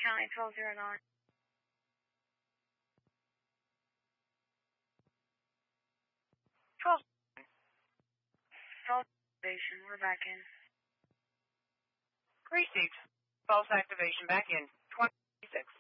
County 1209. 12. False activation. We're back in. Received. False activation back in. 26.